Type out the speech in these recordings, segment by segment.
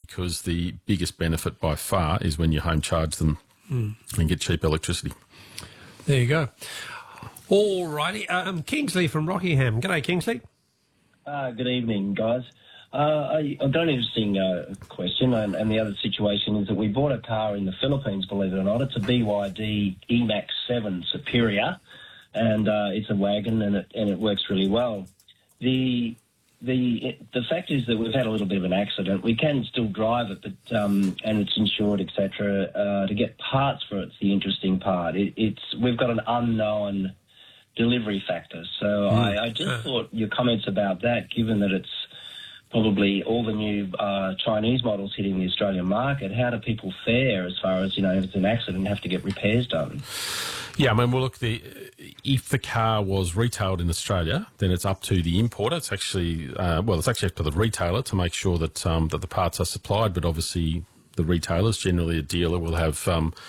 because the biggest benefit by far is when you home charge them and get cheap electricity. There you go. All righty. Kingsley from Rockingham. G'day, Kingsley. Good evening, guys. I've got an interesting question, and the other situation is that we bought a car in the Philippines, believe it or not. It's a BYD E-Max 7 Superior, and it's a wagon, and it works really well. The fact is that we've had a little bit of an accident. We can still drive it, but and it's insured, etc. To get parts for it's the interesting part. We've got an unknown delivery factor. So I just thought your comments about that, given that it's probably all the new Chinese models hitting the Australian market, how do people fare as far as, if it's an accident, have to get repairs done? Yeah, I mean, well, look, if the car was retailed in Australia, then it's up to the importer. It's actually, it's actually up to the retailer to make sure that that the parts are supplied. But obviously, the retailers, generally a dealer, will have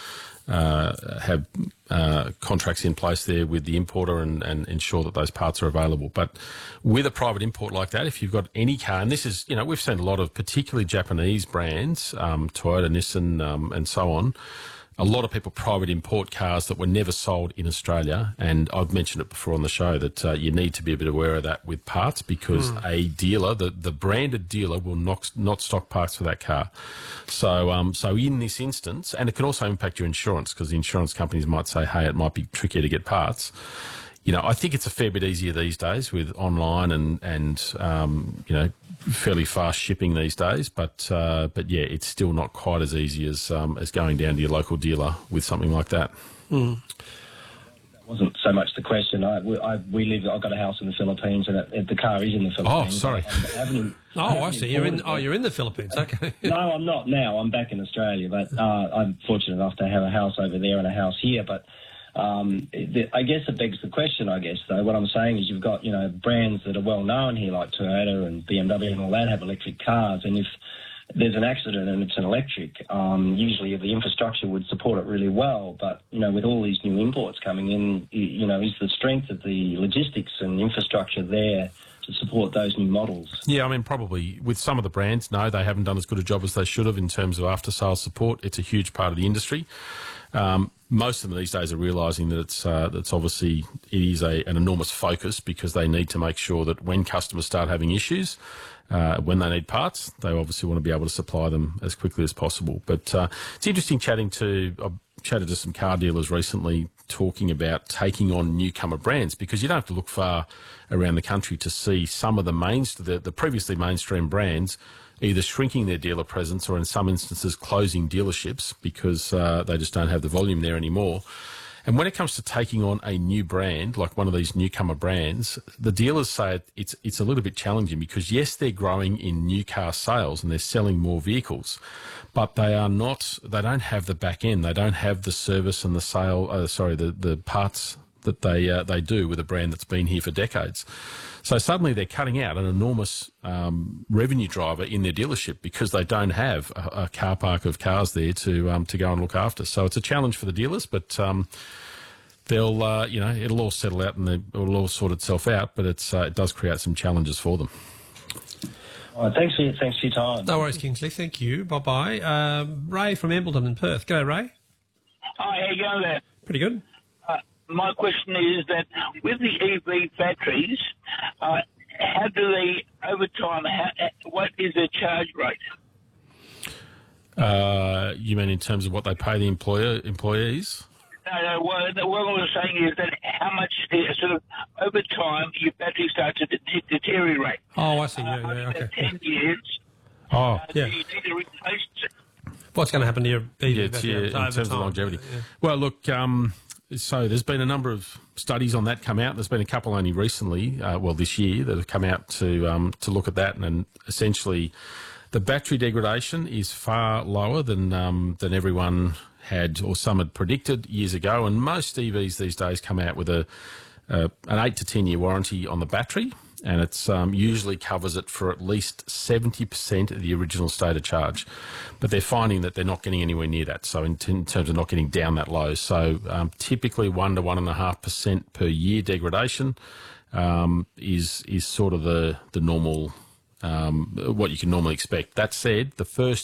contracts in place there with the importer and ensure that those parts are available. But with a private import like that, if you've got any car, and this is, we've seen a lot of particularly Japanese brands, Toyota, Nissan, and so on. A lot of people private import cars that were never sold in Australia, and I've mentioned it before on the show that you need to be a bit aware of that with parts, because a dealer, the branded dealer, will not stock parts for that car. So in this instance, and it can also impact your insurance, because the insurance companies might say, hey, it might be trickier to get parts. I think it's a fair bit easier these days with online and fairly fast shipping these days. But yeah, it's still not quite as easy as going down to your local dealer with something like that. That wasn't so much the question. I've got a house in the Philippines, and the car is in the Philippines. Oh, sorry. I see. You're in the Philippines. Okay. No, I'm not now. I'm back in Australia, but I'm fortunate enough to have a house over there and a house here. But I guess it begs the question, though. What I'm saying is you've got, brands that are well known here like Toyota and BMW and all that have electric cars, and if there's an accident and it's an electric, usually the infrastructure would support it really well. But, with all these new imports coming in, is the strength of the logistics and infrastructure there to support those new models? Yeah, I mean, probably with some of the brands, no, they haven't done as good a job as they should have in terms of after-sales support. It's a huge part of the industry. Most of them these days are realising that it's obviously it is an enormous focus, because they need to make sure that when customers start having issues, when they need parts, they obviously want to be able to supply them as quickly as possible. But it's interesting I've chatted to some car dealers recently talking about taking on newcomer brands, because you don't have to look far around the country to see some of the previously mainstream brands either shrinking their dealer presence or in some instances closing dealerships because they just don't have the volume there anymore. And when it comes to taking on a new brand, like one of these newcomer brands, the dealers say it's a little bit challenging, because yes, they're growing in new car sales and they're selling more vehicles, but they don't have the back end. They don't have the service and the parts that they do with a brand that's been here for decades. So suddenly they're cutting out an enormous revenue driver in their dealership because they don't have a car park of cars there to go and look after. So it's a challenge for the dealers, but they'll it'll all settle out and it'll all sort itself out. But it does create some challenges for them. All right, thanks for your time. No worries, Kingsley. Thank you. Bye bye. Ray from Embleton in Perth. G'day, Ray. Hi, how you going there? Pretty good. My question is that with the EV batteries, how do they, over time, what is their charge rate? You mean in terms of what they pay the employees? No, what I was saying is that how much, sort of, over time, your battery starts to deteriorate. Oh, I see. Yeah, okay. 10 years. Yeah. Do you need to replace it? What's going to happen to your EV battery in terms of longevity? Yeah. Well, look, so there's been a number of studies on that come out. There's been a couple only recently, this year, that have come out to look at that, and essentially the battery degradation is far lower than everyone had or some had predicted years ago. And most EVs these days come out with an 8 to 10 year warranty on the battery, and it's usually covers it for at least 70% of the original state of charge. But they're finding that they're not getting anywhere near that, so in terms of not getting down that low. So typically 1 to 1.5% per year degradation is sort of the normal what you can normally expect. That said, the first